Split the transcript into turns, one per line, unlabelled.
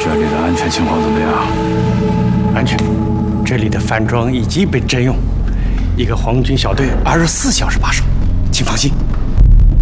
这里的安全情况怎么样？
安全，这里的饭庄已经被征用，一个皇军小队24小时把守，请放心。